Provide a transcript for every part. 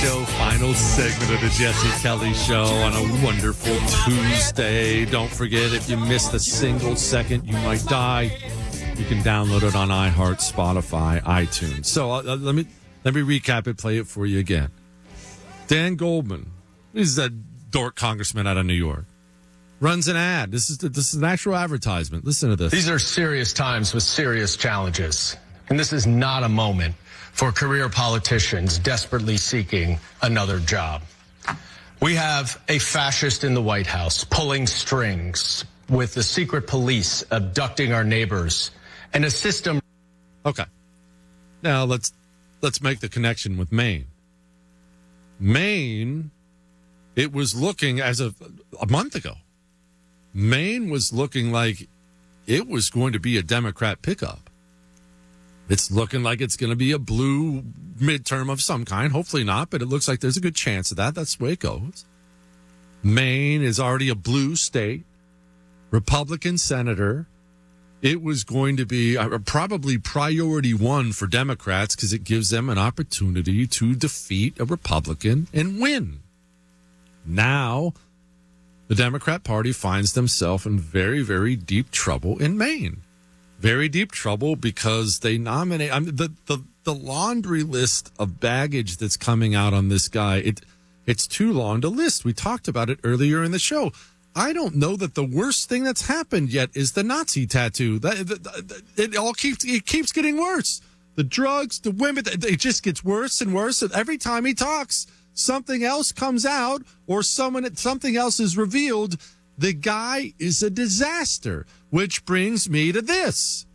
Show, final segment of the Jesse Kelly Show on a wonderful Tuesday. Don't forget, if you missed a single second, you might die. You can download it on iHeart, Spotify, iTunes. So let me recap it, play it for you again. Dan Goldman, he's a dork congressman out of New York, runs an ad. This is an actual advertisement. Listen to this. These are serious times with serious challenges, and this is not a moment for career politicians desperately seeking another job. We have a fascist in the White House pulling strings with the secret police abducting our neighbors and a system. Okay. Now let's make the connection with Maine. Maine, it was looking as of a month ago. Maine was looking like it was going to be a Democrat pickup. It's looking like it's going to be a blue midterm of some kind. Hopefully not, but it looks like there's a good chance of that. That's the way it goes. Maine is already a blue state. Republican senator. It was going to be probably priority one for Democrats because it gives them an opportunity to defeat a Republican and win. Now, the Democrat Party finds themselves in very, very deep trouble in Maine. Very deep trouble because they nominate the laundry list of baggage that's coming out on this guy. It's too long to list. We talked about it earlier in the show. I don't know that the worst thing that's happened yet is the Nazi tattoo. It keeps getting worse. The drugs, the women, it just gets worse and worse. And every time he talks, something else comes out or something else is revealed. The guy is a disaster, which brings me to this.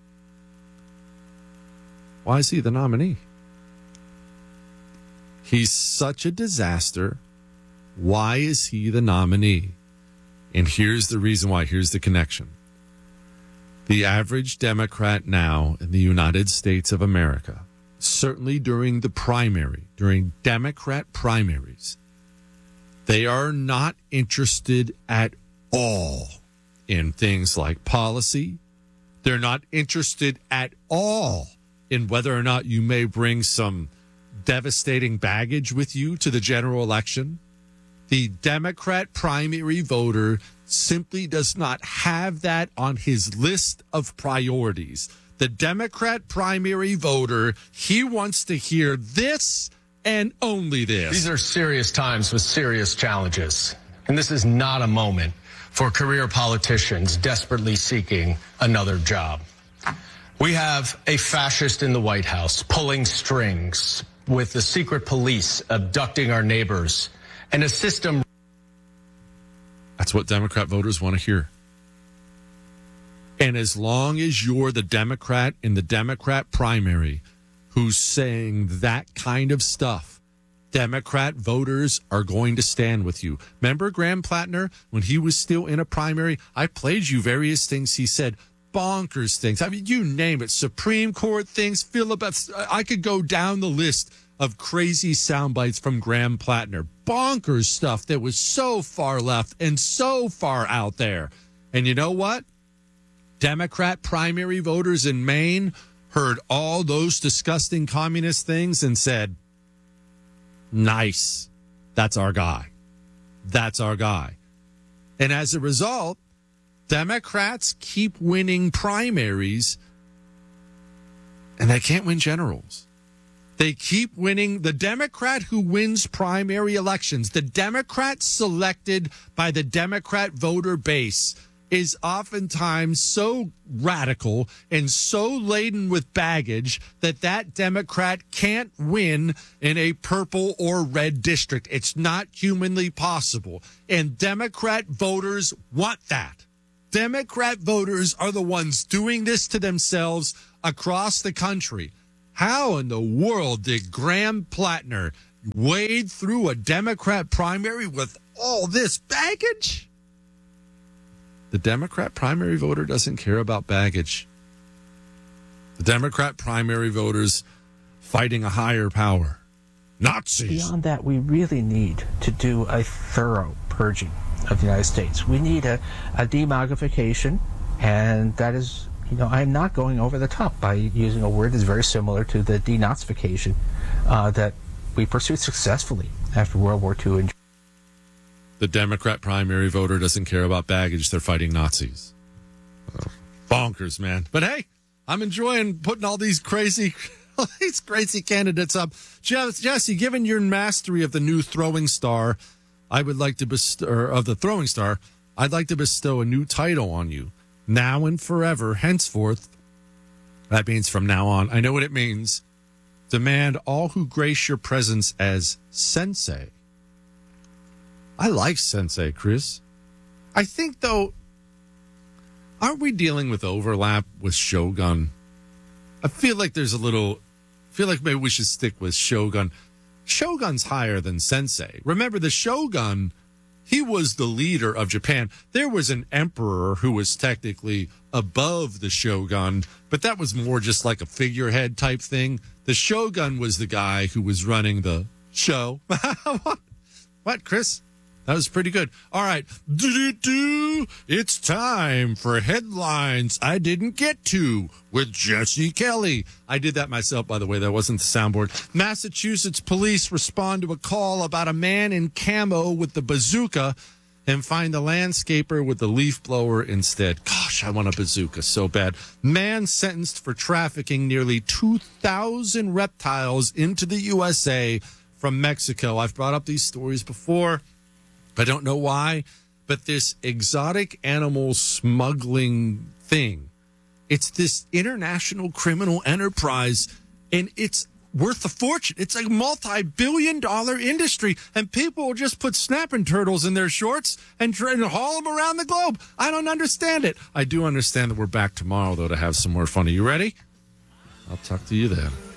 Why is he the nominee? He's such a disaster. Why is he the nominee? And here's the reason why. Here's the connection. The average Democrat now in the United States of America, certainly during Democrat primaries, they are not interested at all in things like policy. They're not interested at all in whether or not you may bring some devastating baggage with you to the general election. The Democrat primary voter simply does not have that on his list of priorities. The Democrat primary voter, he wants to hear this and only this. These are serious times with serious challenges, and this is not a moment for career politicians desperately seeking another job. We have a fascist in the White House pulling strings with the secret police abducting our neighbors and a system. That's what Democrat voters want to hear. And as long as you're the Democrat in the Democrat primary who's saying that kind of stuff, Democrat voters are going to stand with you. Remember Graham Plattner, when he was still in a primary? I played you various things he said, bonkers things. I mean, you name it, Supreme Court things, filibuster. I could go down the list of crazy sound bites from Graham Plattner. Bonkers stuff that was so far left and so far out there. And you know what? Democrat primary voters in Maine heard all those disgusting communist things and said, nice. That's our guy. That's our guy. And as a result, Democrats keep winning primaries and they can't win generals. They keep winning. The Democrat who wins primary elections, the Democrat selected by the Democrat voter base, is oftentimes so radical and so laden with baggage that Democrat can't win in a purple or red district. It's not humanly possible. And Democrat voters want that. Democrat voters are the ones doing this to themselves across the country. How in the world did Graham Plattner wade through a Democrat primary with all this baggage? The Democrat primary voter doesn't care about baggage. The Democrat primary voters fighting a higher power. Nazis. Beyond that, we really need to do a thorough purging of the United States. We need a demogrification, and that is, I'm not going over the top by using a word that's very similar to the denazification that we pursued successfully after World War II. The Democrat primary voter doesn't care about baggage. They're fighting Nazis. Bonkers, man. But hey, I'm enjoying putting all these crazy candidates up. Jesse, given your mastery of the new throwing star, I would like to bestow I'd like to bestow a new title on you. Now and forever, henceforth. That means from now on. I know what it means. Demand all who grace your presence as Sensei. I like Sensei, Chris. I think, though, aren't we dealing with overlap with Shogun? I feel like maybe we should stick with Shogun. Shogun's higher than Sensei. Remember, the Shogun, he was the leader of Japan. There was an emperor who was technically above the Shogun, but that was more just like a figurehead type thing. The Shogun was the guy who was running the show. What, Chris? That was pretty good. All right. It's time for headlines I didn't get to with Jesse Kelly. I did that myself, by the way. That wasn't the soundboard. Massachusetts police respond to a call about a man in camo with the bazooka and find the landscaper with the leaf blower instead. Gosh, I want a bazooka so bad. Man sentenced for trafficking nearly 2,000 reptiles into the USA from Mexico. I've brought up these stories before. I don't know why, but this exotic animal smuggling thing, it's this international criminal enterprise, and it's worth a fortune. It's a multi-billion-dollar industry, and people will just put snapping turtles in their shorts and try to haul them around the globe. I don't understand it. I do understand that we're back tomorrow, though, to have some more fun. Are you ready? I'll talk to you then.